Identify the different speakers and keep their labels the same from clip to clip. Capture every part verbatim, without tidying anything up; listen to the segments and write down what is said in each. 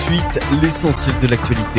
Speaker 1: suite, l'essentiel de l'actualité.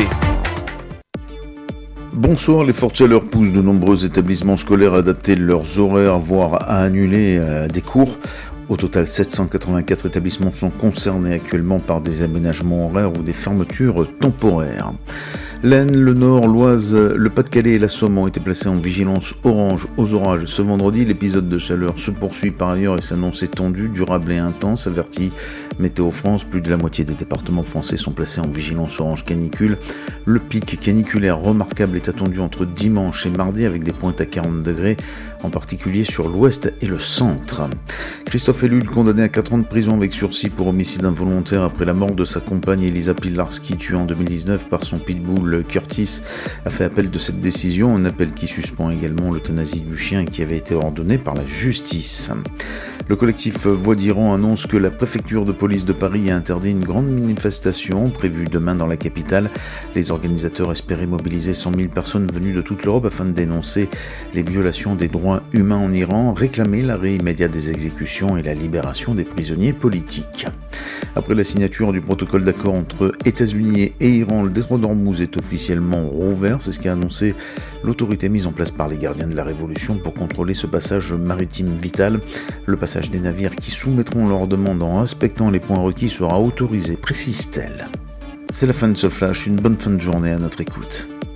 Speaker 2: Bonsoir, les fortes chaleurs poussent de nombreux établissements scolaires à adapter leurs horaires, voire à annuler euh, des cours. Au total, sept cent quatre-vingt-quatre établissements sont concernés actuellement par des aménagements horaires ou des fermetures temporaires. L'Aisne, le Nord, l'Oise, le Pas-de-Calais et la Somme ont été placés en vigilance orange aux orages ce vendredi. L'épisode de chaleur se poursuit par ailleurs et s'annonce étendu, durable et intense, avertit Météo France. Plus de la moitié des départements français sont placés en vigilance orange canicule. Le pic caniculaire remarquable est attendu entre dimanche et mardi avec des pointes à quarante degrés, en particulier sur l'ouest et le centre. Christophe Ellul, condamné à quatre ans de prison avec sursis pour homicide involontaire après la mort de sa compagne Elisa Pilarski, tuée en deux mille dix-neuf par son pitbull Curtis, a fait appel de cette décision, un appel qui suspend également l'euthanasie du chien qui avait été ordonnée par la justice. Le collectif Voix d'Iran annonce que la préfecture de police de Paris a interdit une grande manifestation prévue demain dans la capitale. Les organisateurs espéraient mobiliser cent mille personnes venues de toute l'Europe afin de dénoncer les violations des droits humains en Iran, réclamer l'arrêt immédiat des exécutions et la libération des prisonniers politiques. Après la signature du protocole d'accord entre États-Unis et Iran, le détroit d'Ormuz est officiellement rouvert. C'est ce qu'a annoncé l'autorité mise en place par les gardiens de la Révolution pour contrôler ce passage maritime vital. Le passage des navires qui soumettront leurs demandes en respectant les points requis sera autorisé, précise-t-elle. C'est la fin de ce flash, une bonne fin de journée à notre écoute.